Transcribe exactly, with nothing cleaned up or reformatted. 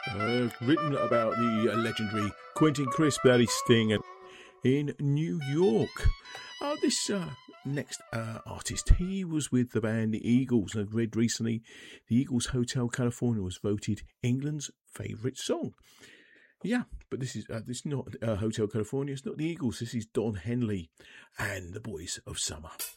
uh, written about the uh, legendary Quentin Crisp, that is Sting, in New York. Uh, this uh, next uh, artist, he was with the band The Eagles. I read recently the Eagles' Hotel California was voted England's favourite song. Yeah, but this is uh, this is not uh, Hotel California. It's not the Eagles. This is Don Henley and the Boys of Summer.